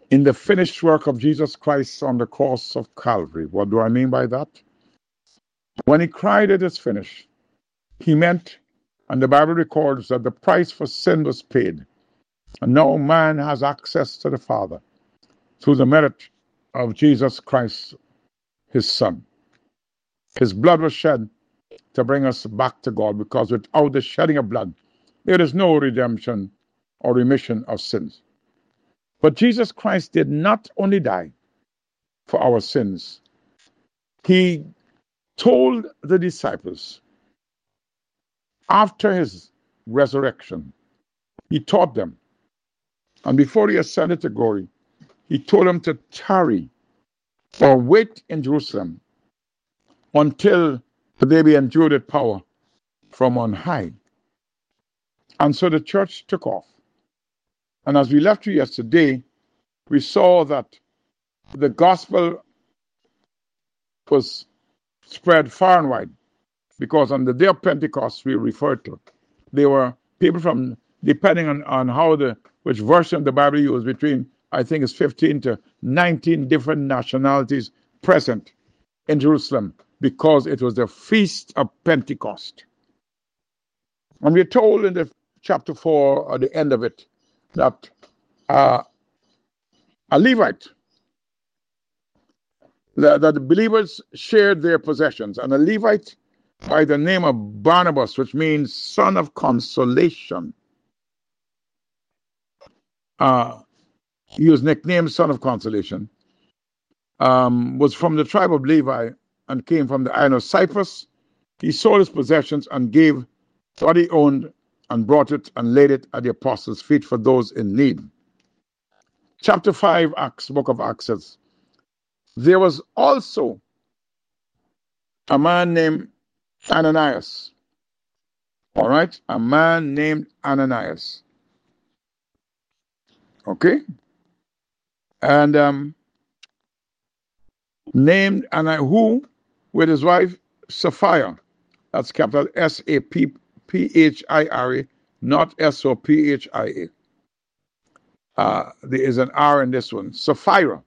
in the finished work of Jesus Christ on the cross of Calvary. What do I mean by that? When he cried, "It is finished," he meant, and the Bible records, that the price for sin was paid. And now man has access to the Father through the merit of Jesus Christ, his Son. His blood was shed to bring us back to God, because without the shedding of blood, there is no redemption or remission of sins. But Jesus Christ did not only die for our sins, he told the disciples after his resurrection, he taught them, and before he ascended to glory, he told them to tarry or wait in Jerusalem until they be endued with power from on high. And so the church took off. And as we left you yesterday, we saw that the gospel was spread far and wide, because on the day of Pentecost we referred to, there were people from, depending on which version of the Bible you use, between, I think it's 15 to 19 different nationalities present in Jerusalem, because it was the feast of Pentecost. And we're told in the chapter 4, at the end of it, that a Levite, that the believers shared their possessions, and a Levite by the name of Barnabas, which means son of consolation. He was nicknamed son of consolation, was from the tribe of Levi and came from the island of Cyprus. He sold his possessions and gave what he owned and brought it and laid it at the apostles' feet for those in need. Chapter 5, Acts, book of Acts says, there was also a man named Ananias. All right? A man named Ananias. Okay? And named who, with his wife Sapphira. That's capital Saphira, not Sophia. There is an R in this one. Sapphira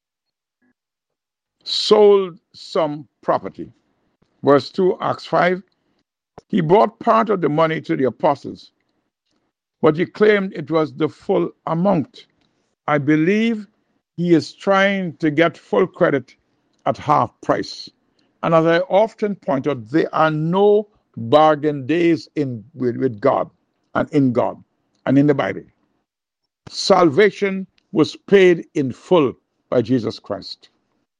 sold some property. Verse 2, Acts 5. He brought part of the money to the apostles, but he claimed it was the full amount. I believe he is trying to get full credit at half price. And as I often point out, there are no bargain days with God and in God and in the Bible. Salvation was paid in full by Jesus Christ.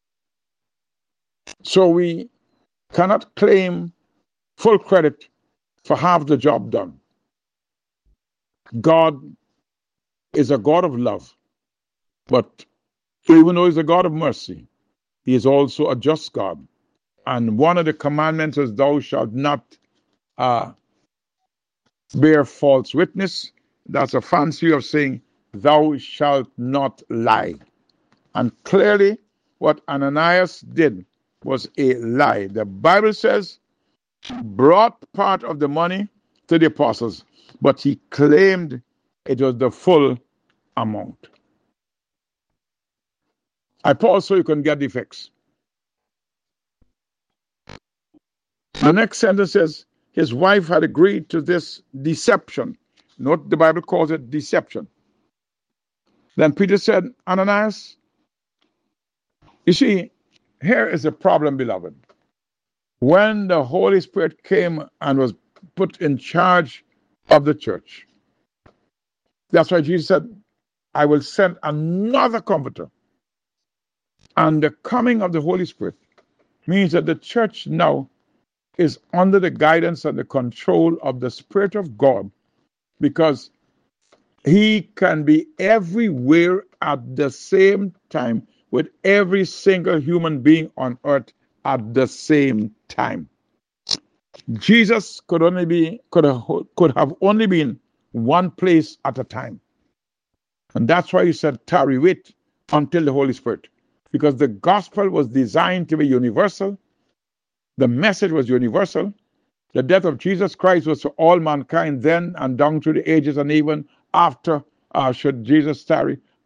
So we cannot claim full credit for half the job done. God is a God of love, but even though he's a God of mercy, he is also a just God. And one of the commandments is, thou shalt not bear false witness. That's a fancy of saying, thou shalt not lie. And clearly, what Ananias did was a lie. The Bible says, brought part of the money to the apostles, but he claimed it was the full amount. I pause so you can get the effects. The next sentence says, his wife had agreed to this deception. Note the Bible calls it deception. Then Peter said, Ananias, you see, here is the problem, beloved. When the Holy Spirit came and was put in charge of the church, that's why Jesus said, I will send another comforter. And the coming of the Holy Spirit means that the church now is under the guidance and the control of the Spirit of God, because he can be everywhere at the same time with every single human being on earth at the same time. Jesus could have only been one place at a time. And that's why he said, tarry, wait until the Holy Spirit. Because the gospel was designed to be universal. The message was universal. The death of Jesus Christ was for all mankind then and down through the ages, and even after, should Jesus tarry,